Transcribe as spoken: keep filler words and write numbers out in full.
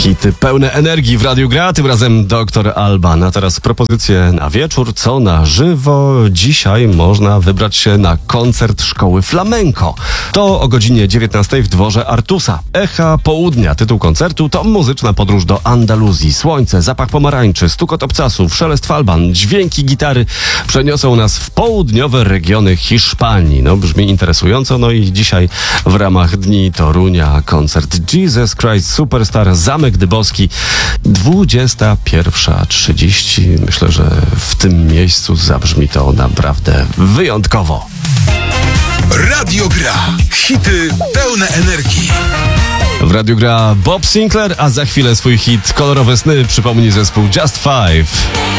Hity pełne energii w Radiu Gra, tym razem doktor Alban. A teraz propozycje na wieczór, co na żywo. Dzisiaj można wybrać się na koncert Szkoły Flamenco. To o godzinie dziewiętnastej w dworze Artusa. Echa Południa. Tytuł koncertu to muzyczna podróż do Andaluzji. Słońce, zapach pomarańczy, stukot obcasów, szelest falban, dźwięki gitary przeniosą nas w południowe regiony Hiszpanii. No brzmi interesująco. No i dzisiaj w ramach Dni Torunia koncert Jesus Christ Superstar, Zamek Dybowski, dwudziesta pierwsza trzydzieści. Myślę, że w tym miejscu zabrzmi to naprawdę wyjątkowo. Radio Gra. Hity pełne energii. W Radiu Gra Bob Sinclair, a za chwilę swój hit Kolorowe sny przypomni zespół Just Five.